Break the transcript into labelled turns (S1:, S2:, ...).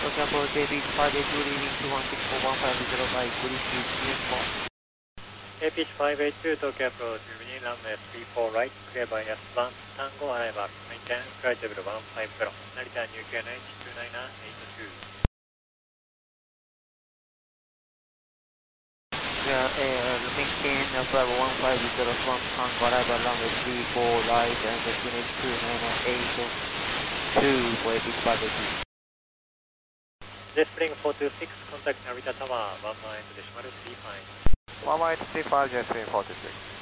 S1: Tokyo Airport JB 582 leaving 2164150 by British US4.
S2: APH 582 Tokyo Approach, remaining runway 34 right, clear by S1, Tango arrival, maintain flight level 150, Narita New QNH 29982.
S1: Maintain flight 150 from Tango arrival, runway 34 right, and QNH 29982 for APH 582.
S2: Jet Spring 426, contact Narita Tower, 1 mile decimal 35.
S3: 1 mile 35, Jet Spring 426.